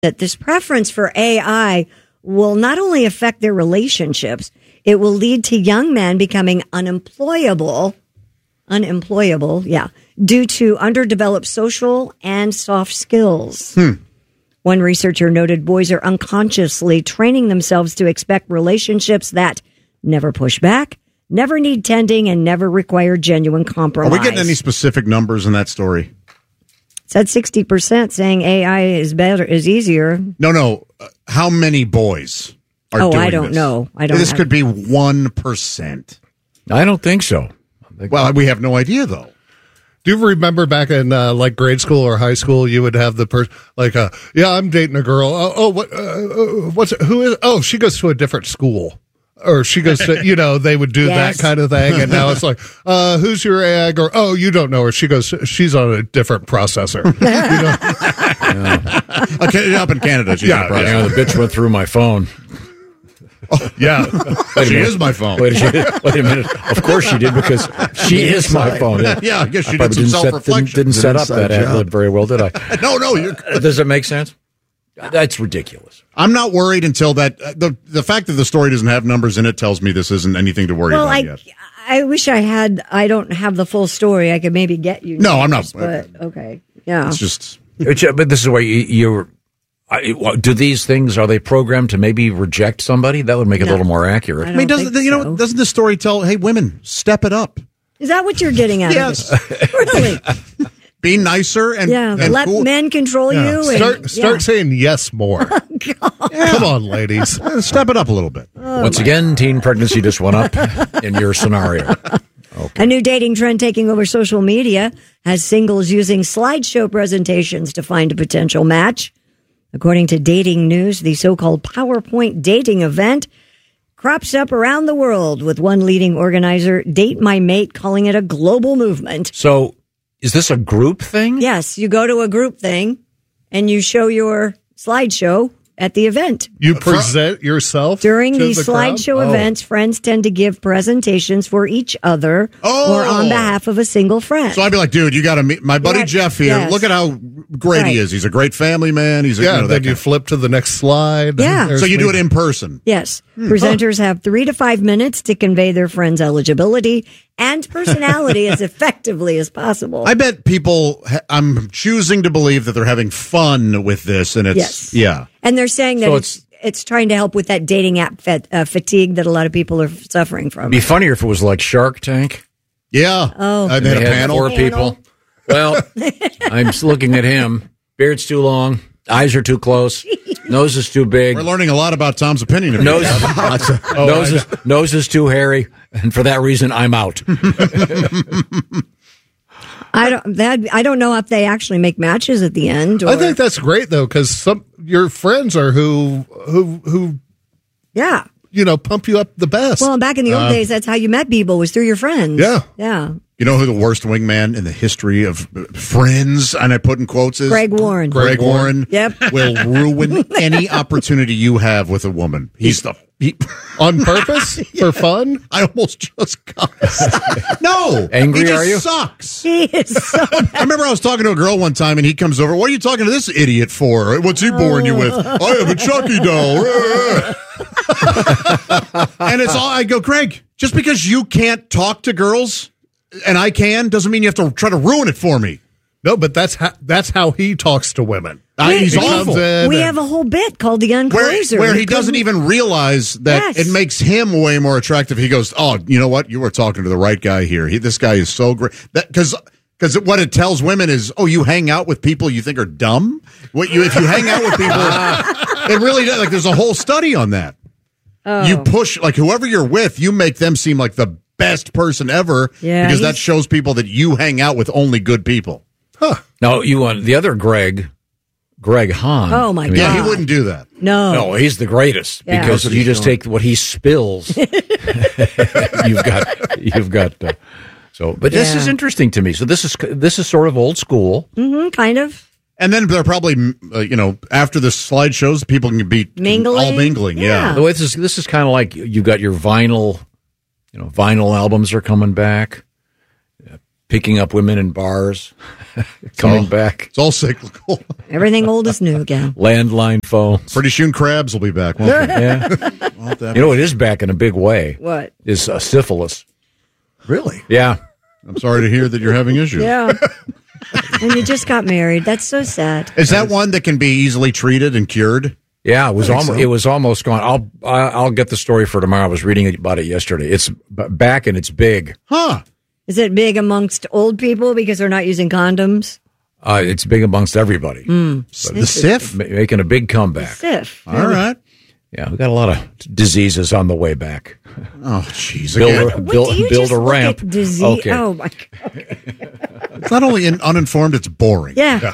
that this preference for AI will not only affect their relationships, it will lead to young men becoming unemployable, due to underdeveloped social and soft skills. One researcher noted boys are unconsciously training themselves to expect relationships that never push back, never need tending, and never require genuine compromise. Are we getting any specific numbers in that story? It said 60% saying AI is better, is easier. No. How many boys are doing this? I don't know. This could be 1%. I don't think so. Well, we have no idea, though. Do you remember back in like grade school or high school, you would have the person like, I'm dating a girl. Who is? Oh, she goes to a different school, or she goes to, they would do that kind of thing. And now it's like, who's your egg? Or you don't know her. She's on a different processor. Okay, up in Canada, she's on a processor. The bitch went through my phone. Oh, yeah, she is my phone. Wait a minute. Of course she did, because she is my phone. Yeah, I guess she did some self-reflection. Didn't set up that ad very well, did I? No. Does it make sense? That's ridiculous. I'm not worried until that. The fact that the story doesn't have numbers in it tells me this isn't anything to worry about yet. I wish I don't have the full story. I could maybe get you. No, I'm not. But okay. Yeah. It's just. But this is where you're. Do these things, are they programmed to maybe reject somebody? That would make it a little more accurate. I mean, doesn't the story tell, hey, women, step it up? Is that what you're getting at? Yes. Really? Be nicer and let cool. men control you. Start saying yes more. Come on, ladies. Step it up a little bit. Once again, teen pregnancy just went up in your scenario. Okay. A new dating trend taking over social media has singles using slideshow presentations to find a potential match. According to Dating News, the so-called PowerPoint dating event crops up around the world, with one leading organizer, Date My Mate, calling it a global movement. So, is this a group thing? Yes, you go to a group thing and you show your slideshow at the event. You present yourself during these slideshow events. Friends tend to give presentations for each other or on behalf of a single friend. So I'd be like, dude, you got to meet my buddy Jeff here. Yes. Look at how great he is. He's a great family man. He's then you flip to the next slide. Yeah. So you do it in person. Yes. Presenters have 3 to 5 minutes to convey their friend's eligibility and personality as effectively as possible. I bet people, I'm choosing to believe that they're having fun with this, and it's, And they're saying that it's trying to help with that dating app fatigue that a lot of people are suffering from. It'd be funnier if it was like Shark Tank. Yeah. Oh. They had a panel. 4 people. Well, I'm just looking at him. Beard's too long. Eyes are too close. Nose is too big. We're learning a lot about Tom's opinion. Nose is too hairy, and for that reason, I'm out. I don't know if they actually make matches at the end. I think that's great though, because your friends are who pump you up the best. Well, back in the old days, that's how you met people, was through your friends. Yeah. You know who the worst wingman in the history of Friends, and I put in quotes, is? Greg Warren. Greg Warren Yep. will ruin any opportunity you have with a woman. He's on purpose for fun. I almost just cussed. No, angry he just are you? Sucks. He is so bad. I remember I was talking to a girl one time, and he comes over. What are you talking to this idiot for? What's he boring you with? I have a Chucky doll. And it's all I go, Greg. Just because you can't talk to girls and I can doesn't mean you have to try to ruin it for me. No, but that's how he talks to women. He's awful. We have a whole bit called the Uncloser. Where he doesn't even realize that it makes him way more attractive. He goes, oh, you know what? You were talking to the right guy here. This guy is so great. Because what it tells women is, oh, you hang out with people you think are dumb? If you hang out with people, it really does. Like, there's a whole study on that. Oh. You push, like, whoever you're with, you make them seem like the best person ever because that shows people that you hang out with only good people. Huh. Now, you want the other Greg Hahn. Oh, my God. Yeah, he wouldn't do that. No, he's the greatest because you just take what he spills. You've got. But this is interesting to me. So this is sort of old school. Mm-hmm, kind of. And then they're probably, after the slideshows, people can be all mingling. Yeah. The way this is kind of like you got your vinyl. Vinyl albums are coming back. picking up women in bars, coming back. It's all cyclical. Everything old is new again. Landline phones. Pretty soon crabs will be back, won't they? Yeah. You know what is back in a big way? What? Is syphilis. Really? Yeah. I'm sorry to hear that you're having issues. Yeah. And you just got married. That's so sad. Is that one that can be easily treated and cured? Yeah, it was almost gone. I'll get the story for tomorrow. I was reading about it yesterday. It's back and it's big. Huh. Is it big amongst old people because they're not using condoms? It's big amongst everybody. The SIF? Making a big comeback. SIF. All right. Yeah, we got a lot of diseases on the way back. Oh, jeez. Build a ramp. Disease? Okay. Oh, my God. It's not only uninformed, it's boring. Yeah.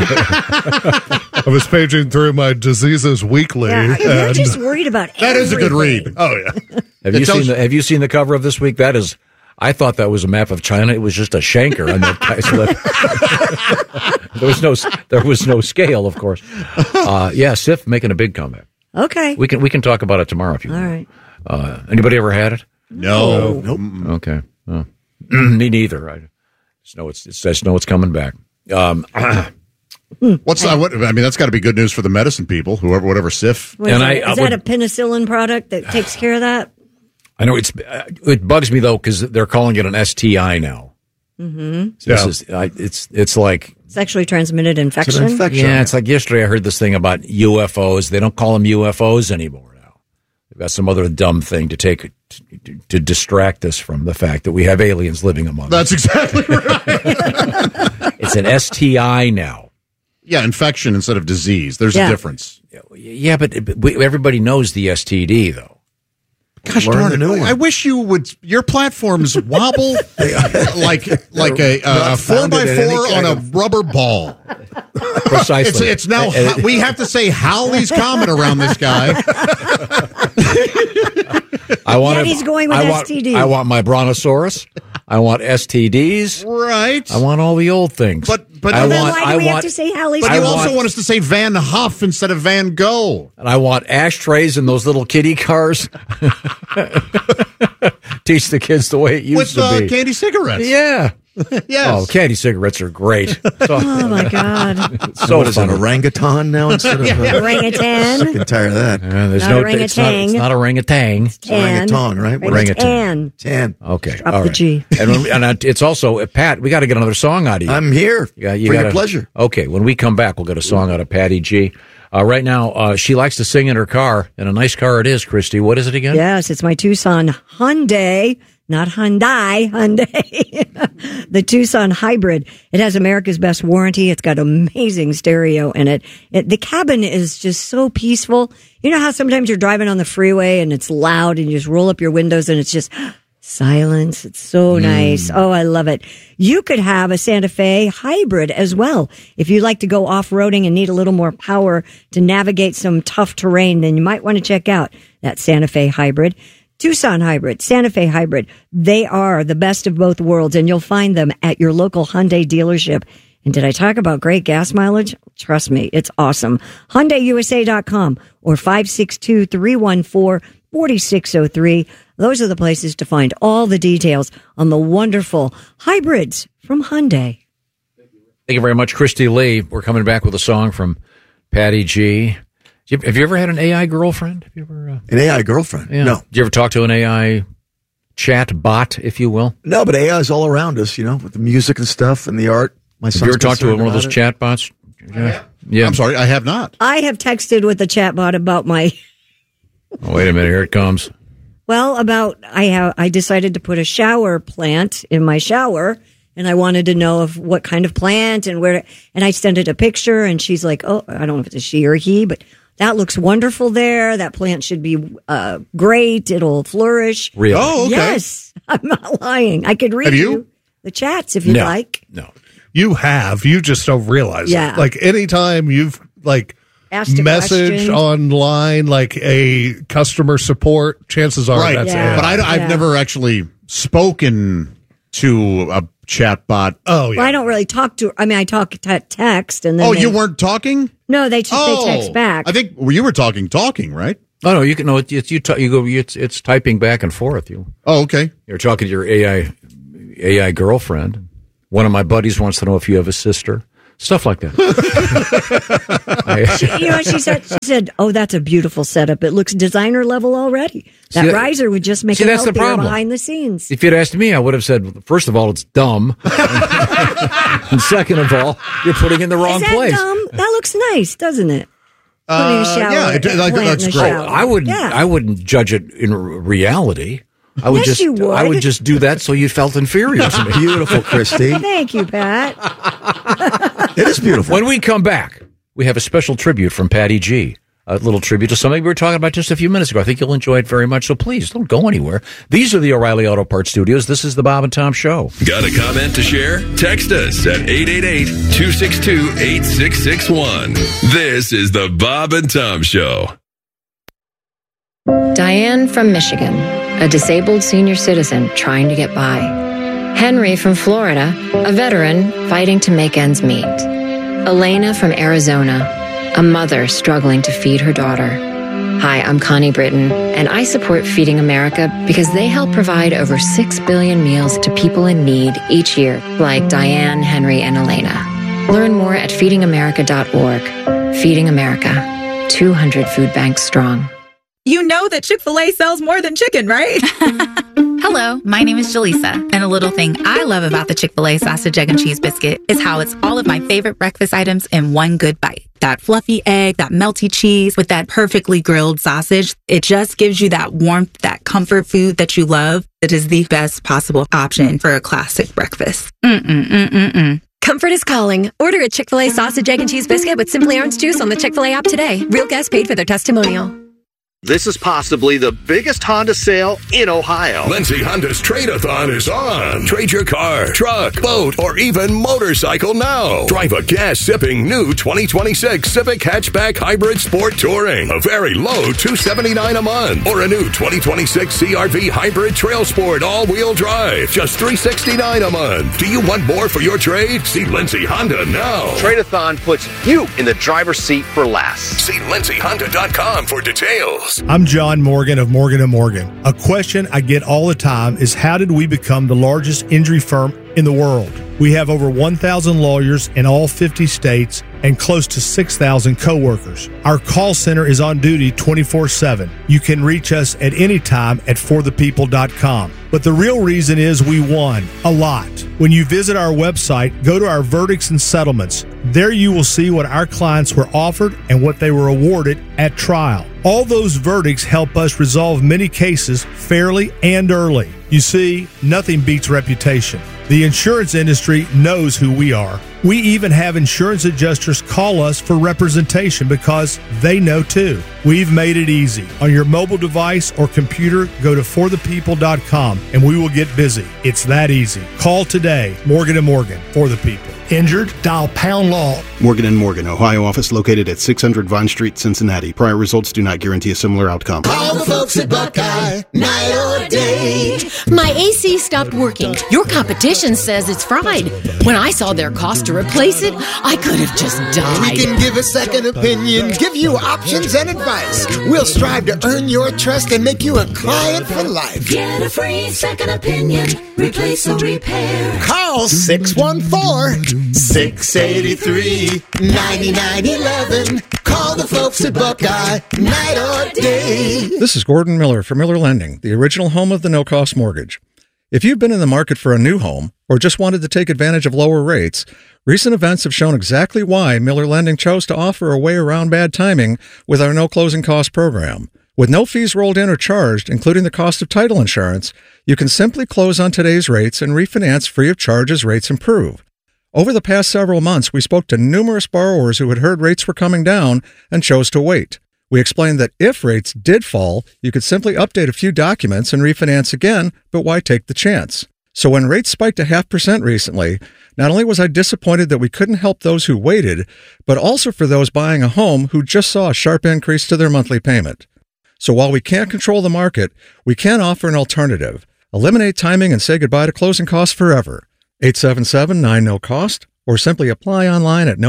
I was paging through my diseases weekly. You're just worried about That is a good read. Oh, yeah. Have you seen the cover of this week? That is, I thought that was a map of China. It was just a shanker on that guy's lip. There was no scale, of course. Yeah, SIF making a big comeback. Okay. We can talk about it tomorrow if you want. All right. Anybody ever had it? No. Nope. Okay. Oh. Me neither. I just know it's coming back. What's I mean, that's got to be good news for the medicine people, whatever SIF. Is that a penicillin product that takes care of that? I know it bugs me though because they're calling it an STI now. Mm-hmm. So it's like sexually transmitted infection. It's an infection. Yeah, it's like yesterday I heard this thing about UFOs. They don't call them UFOs anymore now. They've got some other dumb thing to distract us from the fact that we have aliens living among us. That's exactly right. It's an STI now. Yeah, infection instead of disease. There's a difference. Yeah, but everybody knows the STD though. Gosh darn it! I wish you would. Your platforms wobble like a 4x4 on a rubber ball. Precisely. It's now. We have to say Halley's Comet around this guy. He's going with STD. I want my brontosaurus. I want STDs. Right. I want all the old things. But why do we have to say Halley's? But you also want us to say Van Huff instead of Van Gogh. And I want ashtrays in those little kiddie cars. Teach the kids the way it used to be. With candy cigarettes. Yeah. Yes. Oh, candy cigarettes are great. Oh, my God. So what is it, an orangutan now instead of orangutan? Sick and tired of that. There's not orangutan. It's not orangutan. It's orangutan, right? Orangutan. Tan. Okay. Drop all the right. G. And it's also, Pat, we got to get another song out of you. I'm here for your pleasure. Okay. When we come back, we'll get a song out of Patty G. Right now, she likes to sing in her car, and a nice car it is, Christy. What is it again? Yes, it's my Tucson Hyundai. Not Hyundai. The Tucson Hybrid. It has America's best warranty. It's got amazing stereo in it. The cabin is just so peaceful. You know how sometimes you're driving on the freeway and it's loud and you just roll up your windows and it's just silence. It's so nice. Oh, I love it. You could have a Santa Fe Hybrid as well. If you like to go off-roading and need a little more power to navigate some tough terrain, then you might want to check out that Santa Fe Hybrid. Tucson Hybrid, Santa Fe Hybrid, they are the best of both worlds, and you'll find them at your local Hyundai dealership. And did I talk about great gas mileage? Trust me, it's awesome. HyundaiUSA.com or 562-314-4603. Those are the places to find all the details on the wonderful hybrids from Hyundai. Thank you very much, Christy Lee. We're coming back with a song from Patty G. Have you ever had an AI girlfriend? Have you ever an AI girlfriend? Yeah. No. Did you ever talk to an AI chat bot, if you will? No, but AI is all around us, with the music and stuff and the art. Have you ever talked to one of those chat bots? Yeah. I'm sorry, I have not. I have texted with the chat bot about my... Oh, wait a minute, here it comes. Well, I decided to put a shower plant in my shower, and I wanted to know what kind of plant and where. And I sent it a picture, and she's like, "Oh, I don't know if it's a she or he, but that looks wonderful there. That plant should be great. It'll flourish." Really? Oh, okay. Yes, I'm not lying. I could read you the chats if you like. No, you have. You just don't realize it. Like anytime you've messaged online like a customer support, chances are that's it. But I've never actually spoken to a chat bot. Oh, yeah. Well, I don't really talk to. I mean, I talk text, and then. You weren't talking? No, they text back. I think you were talking, right? Oh no, you can. No, it's typing back and forth. Oh, okay. You're talking to your AI girlfriend. One of my buddies wants to know if you have a sister. Stuff like that. She said, "Oh, that's a beautiful setup. It looks designer level already. That riser would just make it healthier behind the scenes." If you'd asked me, I would have said, first of all, it's dumb. And second of all, you're putting it in the wrong place. Dumb? That looks nice, doesn't it? That's great. I wouldn't judge it in reality. I would I would just do that so you felt inferior to me. Beautiful, Christy. Thank you, Pat. It is beautiful. When we come back, we have a special tribute from Patty G. A little tribute to something we were talking about just a few minutes ago. I think you'll enjoy it very much, so please don't go anywhere. These are the O'Reilly Auto Parts Studios. This is the Bob and Tom Show. Got a comment to share? Text us at 888-262-8661. This is the Bob and Tom Show. Diane from Michigan, a disabled senior citizen trying to get by. Henry from Florida, a veteran fighting to make ends meet. Elena from Arizona, a mother struggling to feed her daughter. Hi, I'm Connie Britton, and I support Feeding America because they help provide over 6 billion meals to people in need each year, like Diane, Henry, and Elena. Learn more at feedingamerica.org. Feeding America, 200 food banks strong. You know that Chick-fil-A sells more than chicken, right? Hello, my name is Jaleesa, and a little thing I love about the Chick-fil-A sausage, egg, and cheese biscuit is how it's all of my favorite breakfast items in one good bite. That fluffy egg, that melty cheese with that perfectly grilled sausage. It just gives you that warmth, that comfort food that you love. It is the best possible option for a classic breakfast. Comfort is calling. Order a Chick-fil-A sausage, egg, and cheese biscuit with Simply Orange Juice on the Chick-fil-A app today. Real guests paid for their testimonial. This is possibly the biggest Honda sale in Ohio. Lindsay Honda's Trade-A-Thon is on. Trade your car, truck, boat, or even motorcycle now. Drive a gas-sipping new 2026 Civic Hatchback Hybrid Sport Touring. A very low $279 a month. Or a new 2026 CRV Hybrid Trail Sport All-Wheel Drive. Just $369 a month. Do you want more for your trade? See Lindsay Honda now. Trade-A-Thon puts you in the driver's seat for less. See LindsayHonda.com for details. I'm John Morgan of Morgan & Morgan. A question I get all the time is, how did we become the largest injury firm in the world? We have over 1,000 lawyers in all 50 states and close to 6,000 co-workers. Our call center is on duty 24/7. You can reach us at any time at forthepeople.com. But the real reason is we won a lot. When you visit our website, go to our verdicts and settlements. There you will see what our clients were offered and what they were awarded at trial. All those verdicts help us resolve many cases fairly and early. You see, nothing beats reputation. The insurance industry knows who we are. We even have insurance adjusters call us for representation because they know too. We've made it easy. On your mobile device or computer, go to forthepeople.com and we will get busy. It's that easy. Call today. Morgan & Morgan, for the people. Injured? Dial pound law. Morgan & Morgan, Ohio office located at 600 Vine Street, Cincinnati. Prior results do not guarantee a similar outcome. Call the folks at Buckeye, night or day. My AC stopped working. Your competition says it's fried. When I saw their cost to replace it, I could have just died. We can give a second opinion, give you options and advice. We'll strive to earn your trust and make you a client for life. Get a free second opinion. Replace or repair. Call 614-683-9911. Call the folks at Buckeye, night or day. This is Gordon Miller from Miller Lending, the original home of the no-cost mortgage. If you've been in the market for a new home or just wanted to take advantage of lower rates, recent events have shown exactly why Miller Lending chose to offer a way around bad timing with our no closing cost program. With no fees rolled in or charged, including the cost of title insurance, you can simply close on today's rates and refinance free of charge as rates improve. Over the past several months, we spoke to numerous borrowers who had heard rates were coming down and chose to wait. We explained that if rates did fall, you could simply update a few documents and refinance again, but why take the chance? So when rates spiked to 0.5% recently, not only was I disappointed that we couldn't help those who waited, but also for those buying a home who just saw a sharp increase to their monthly payment. So while we can't control the market, we can offer an alternative. Eliminate timing and say goodbye to closing costs forever. 877-9-NO-COST, or simply apply online at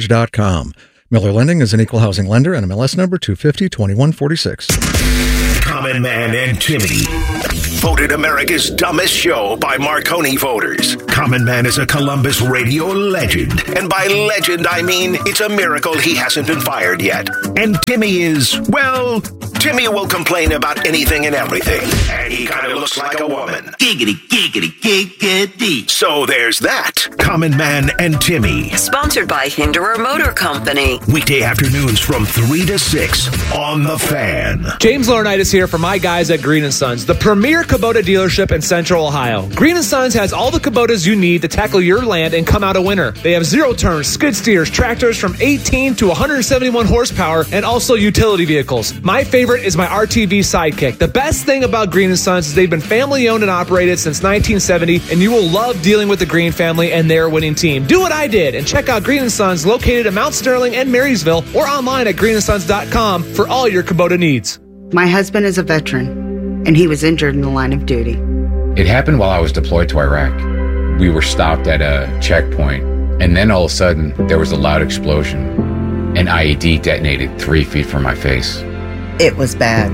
nocostmortgage.com. Miller Lending is an equal housing lender and MLS number 250-2146. Common Man and Timmy. Voted America's dumbest show by Marconi voters. Common Man is a Columbus radio legend. And by legend, I mean it's a miracle he hasn't been fired yet. And Timmy is, well, Timmy will complain about anything and everything. And he kind of looks like a woman. Giggity, giggity, giggity. So there's that. Common Man and Timmy. Sponsored by Hinderer Motor Company. Weekday afternoons from 3 to 6 on The Fan. James Laurinaitis here for my guys at Green & Sons, the premier Kubota dealership in Central Ohio. Green & Sons has all the Kubotas you need to tackle your land and come out a winner. They have zero-turn, skid steers, tractors from 18 to 171 horsepower, and also utility vehicles. My favorite is my RTV Sidekick. The best thing about Green & Sons is they've been family-owned and operated since 1970, and you will love dealing with the Green family and their winning team. Do what I did and check out Green & Sons located in Mount Sterling and Marysville or online at greenandsons.com for all your Kubota needs. My husband is a veteran, and he was injured in the line of duty. It happened while I was deployed to Iraq. We were stopped at a checkpoint, and then all of a sudden, there was a loud explosion. An IED detonated 3 feet from my face. It was bad.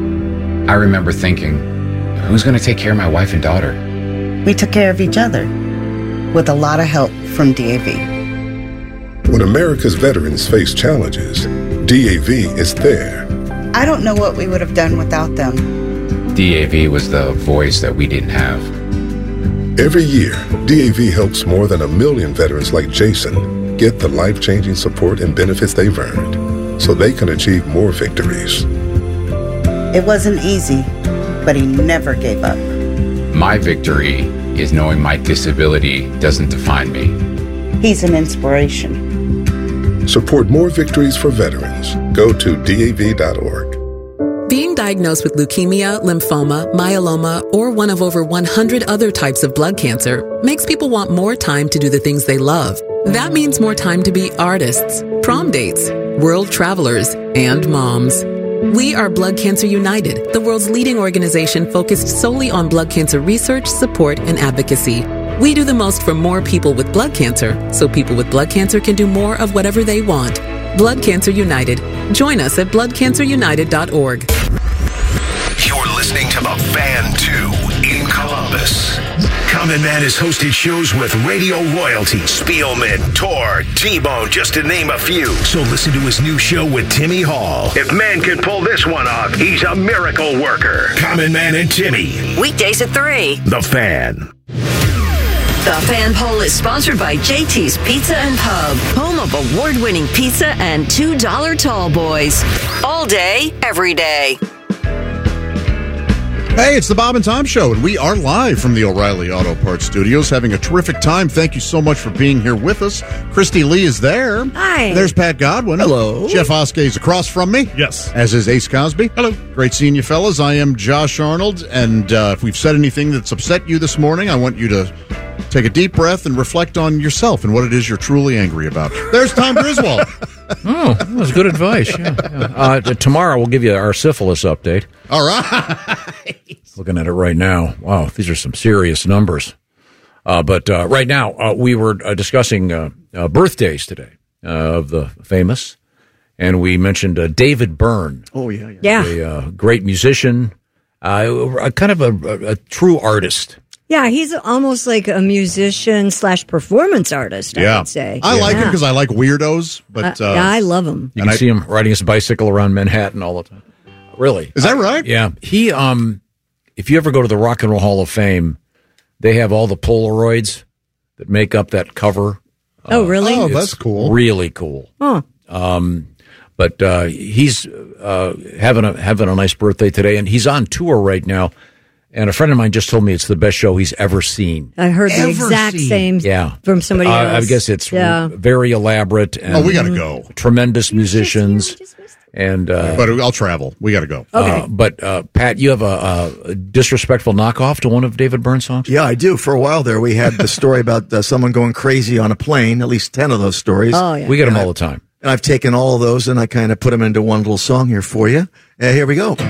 I remember thinking, who's going to take care of my wife and daughter? We took care of each other, with a lot of help from DAV. When America's veterans face challenges, DAV is there. I don't know what we would have done without them. DAV was the voice that we didn't have. Every year, DAV helps more than 1 million veterans like Jason get the life-changing support and benefits they've earned so they can achieve more victories. It wasn't easy, but he never gave up. My victory is knowing my disability doesn't define me. He's an inspiration. Support more victories for veterans. Go to DAV.org. Being diagnosed with leukemia, lymphoma, myeloma, or one of over 100 other types of blood cancer makes people want more time to do the things they love. That means more time to be artists, prom dates, world travelers, and moms. We are Blood Cancer United, the world's leading organization focused solely on blood cancer research, support, and advocacy. We do the most for more people with blood cancer, so people with blood cancer can do more of whatever they want. Blood Cancer United. Join us at bloodcancerunited.org. You're listening to The Fan 2 in Columbus. Common Man has hosted shows with radio royalty, Spielman, Tor, T-Bone, just to name a few. So listen to his new show with Timmy Hall. If man can pull this one off, he's a miracle worker. Common Man and Timmy. Weekdays at 3. The Fan. The Fan Poll is sponsored by JT's Pizza and Pub, home of award-winning pizza and $2 tall boys. All day, every day. Hey, it's the Bob and Tom Show, and we are live from the O'Reilly Auto Parts Studios, having a terrific time. Thank you so much for being here with us. Christy Lee is there. Hi. There's Pat Godwin. Hello. Jeff Oskey is across from me. Yes. As is Ace Cosby. Hello. Great seeing you, fellas. I am Josh Arnold, and if we've said anything that's upset you this morning, I want you to take a deep breath and reflect on yourself and what it is you're truly angry about. There's Tom Griswold. Oh, that was good advice. Yeah. Tomorrow we'll give you our syphilis update. All right. Looking at it right now. Wow, these are some serious numbers. But right now, we were discussing birthdays today of the famous, and we mentioned David Byrne. Oh, yeah. Yeah. A great musician, kind of a true artist. Yeah, he's almost like a musician / performance artist, I would say. I like him because I like weirdos. But yeah, I love him. You can see him riding his bicycle around Manhattan all the time. Really? Is that right? Yeah. He, if you ever go to the Rock and Roll Hall of Fame, they have all the Polaroids that make up that cover. Oh, really? Oh, that's cool. Really cool. Huh. But he's having a nice birthday today, and he's on tour right now. And a friend of mine just told me it's the best show he's ever seen. I heard the exact same from somebody else. I guess it's very elaborate. And we got to go. Tremendous musicians. And but I'll travel. We got to go. Okay. But Pat, you have a disrespectful knockoff to one of David Byrne's songs? Yeah, I do. For a while there, we had the story about someone going crazy on a plane, at least 10 of those stories. Oh, yeah. We get them all the time. And I've taken all of those and I kind of put them into one little song here for you. Here we go.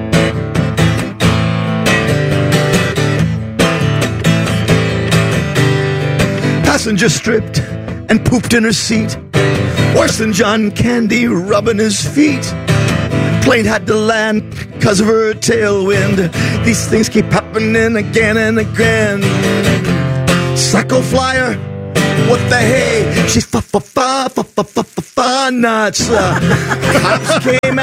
Passenger stripped and pooped in her seat. Worse than John Candy rubbing his feet. Plane had to land because of her tailwind. These things keep happening again and again. Psycho flyer, what the hey? She's nuts. Cops came